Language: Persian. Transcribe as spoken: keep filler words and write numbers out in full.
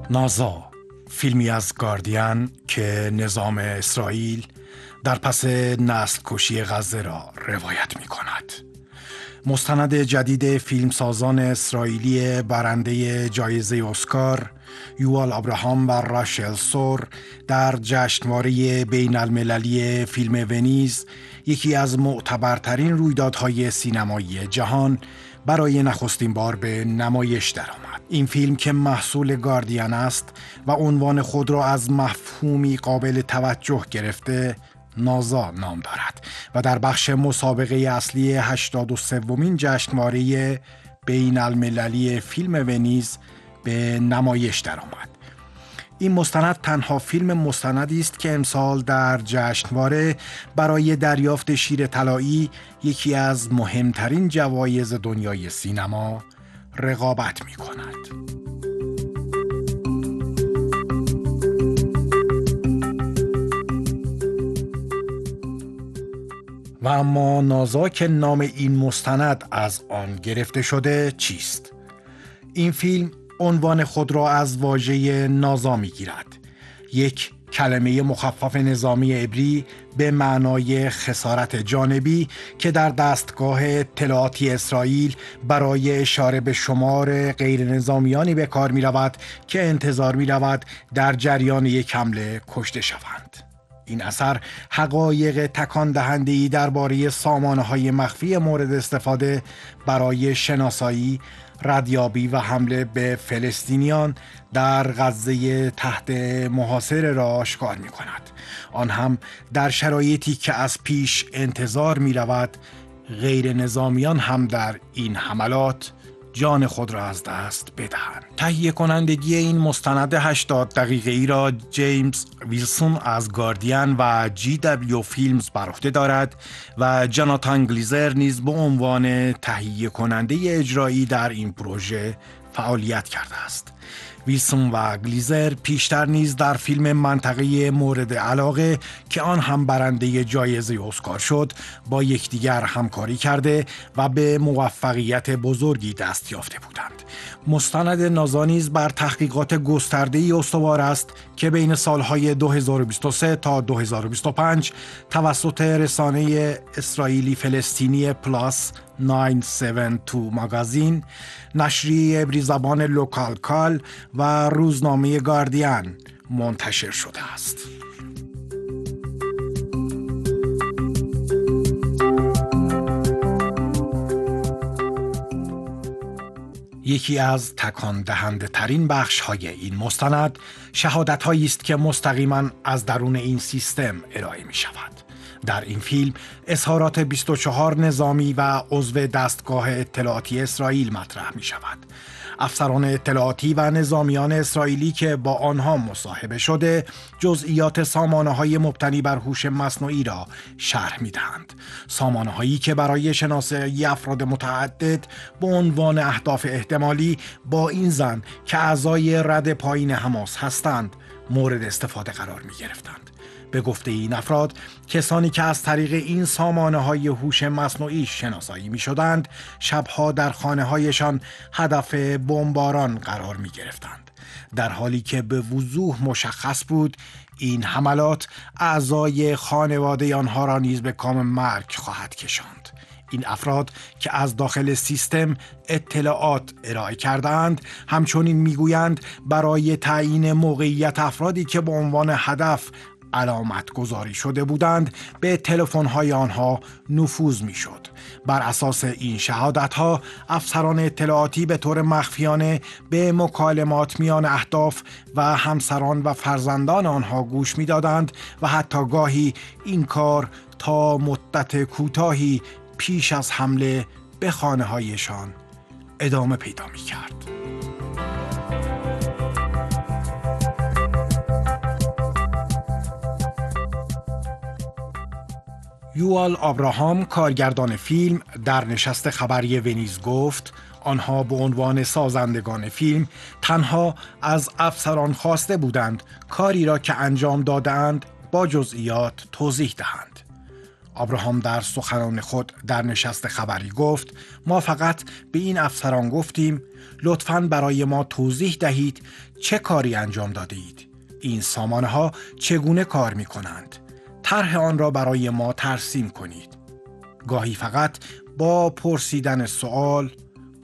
نازا، فیلمی از گاردین که نظام اسرائیل در پس نسل کشی غزه را روایت می کند. مستند جدید فیلمسازان اسرائیلی برنده جایزه اسکار یوال آبراهام و راشل سور در جشنواره بین المللی فیلم ونیز، یکی از معتبرترین رویدادهای سینمایی جهان، برای نخستین بار به نمایش درآمد. این فیلم که محصول گاردین است و عنوان خود را از مفهومی قابل توجه گرفته، نازا نام دارد و در بخش مسابقه اصلی هشتاد و سومین جشنواره بین المللی فیلم ونیز به نمایش درآمد. این مستند تنها فیلم مستندی است که امسال در جشنواره برای دریافت شیر طلایی، یکی از مهمترین جوایز دنیای سینما، رقابت می کند. و اما نازا که نام این مستند از آن گرفته شده چیست؟ این فیلم عنوان خود را از واژه نازا می گیرد، یک کلمه مخفف نظامی عبری به معنای خسارت جانبی که در دستگاه اطلاعاتی اسرائیل برای اشاره به شمار غیر نظامیانی به کار می رود که انتظار می رود در جریان یک حمله کشته شوند. این اثر حقایق تکان دهنده‌ای درباره سامانه‌های مخفی مورد استفاده برای شناسایی، ردیابی و حمله به فلسطینیان در غزه تحت محاصره را آشکار می کند. آن هم در شرایطی که از پیش انتظار می رود غیر نظامیان هم در این حملات جان خود را از دست بدهند. تهیه کنندگی این مستند هشتاد دقیقه ای را جیمز ویلسون از گاردین و جی دبلیو فیلمز بر عهده دارد و جاناتان گلیزر نیز به عنوان تهیه کننده اجرایی در این پروژه فعالیت کرده است. ویلسون و گلیزر پیشتر نیز در فیلم منطقه مورد علاقه که آن هم برنده جایزه اسکار شد با یکدیگر همکاری کرده و به موفقیت بزرگی دست یافته بودند. مستند نازا نیز بر تحقیقات گسترده‌ای استوار است که بین سالهای دو هزار و بیست و سه تا دو هزار و بیست و پنج توسط رسانه اسرائیلی فلسطینی پلاس نهصد و هفتاد و دو ماگازین، نشریه عبری زبان لوکال کال و روزنامه گاردین منتشر شده است. یکی از تکان دهنده ترین بخش های این مستند شهادت هایی است که مستقیما از درون این سیستم ارائه می شود. در این فیلم اظهارات بیست و چهار نظامی و عضو دستگاه اطلاعاتی اسرائیل مطرح می شود. افسران اطلاعاتی و نظامیان اسرائیلی که با آنها مصاحبه شده جزئیات سامانه‌های مبتنی بر هوش مصنوعی را شرح می‌دهند. سامانه‌هایی که برای شناسایی افراد متعدد به عنوان اهداف احتمالی با این زن که اعضای رد پایین حماس هستند مورد استفاده قرار می‌گرفتند. به گفته این افراد، کسانی که از طریق این سامانه‌های هوش مصنوعی شناسایی می‌شدند، شبها در خانه‌هایشان هدف بمباران قرار می‌گرفتند. در حالی که به وضوح مشخص بود این حملات اعضای خانواده آنها را نیز به کام مرگ خواهد کشاند. این افراد که از داخل سیستم اطلاعات ارائه کردند همچنین میگویند برای تعیین موقعیت افرادی که به عنوان هدف علامت گذاری شده بودند به تلفن‌های آنها نفوذ می‌شد. بر اساس این شهادت‌ها افسران اطلاعاتی به طور مخفیانه به مکالمات میان اهداف و همسران و فرزندان آنها گوش می‌دادند و حتی گاهی این کار تا مدت کوتاهی پیش از حمله به خانه‌هایشان ادامه پیدا می‌کرد. یوال آبراهام کارگردان فیلم در نشست خبری ونیز گفت آنها به عنوان سازندگان فیلم تنها از افسران خواسته بودند کاری را که انجام دادند با جزئیات توضیح دهند. آبراهام در سخنان خود در نشست خبری گفت: ما فقط به این افسران گفتیم لطفاً برای ما توضیح دهید چه کاری انجام داده اید. این سامانه ها چگونه کار می کنند؟ طرح آن را برای ما ترسیم کنید. گاهی فقط با پرسیدن سوال